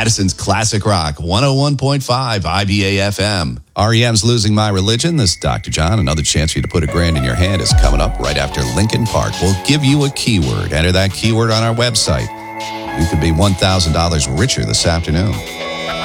Madison's Classic Rock, 101.5 IBA FM. REM's Losing My Religion. This is Dr. John. Another chance for you to put $1,000 in your hand is coming up right after Lincoln Park. We'll give you a keyword. Enter that keyword on our website. You could be $1,000 richer this afternoon.